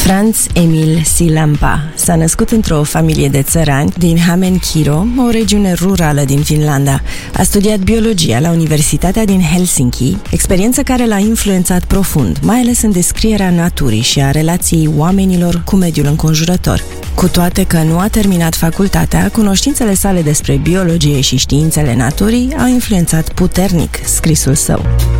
Franz Emil Sillanpää s-a născut într-o familie de țărani din Hämeenkyrö, o regiune rurală din Finlanda. A studiat biologia la Universitatea din Helsinki, experiență care l-a influențat profund, mai ales în descrierea naturii și a relației oamenilor cu mediul înconjurător. Cu toate că nu a terminat facultatea, cunoștințele sale despre biologie și științele naturii au influențat puternic scrisul său.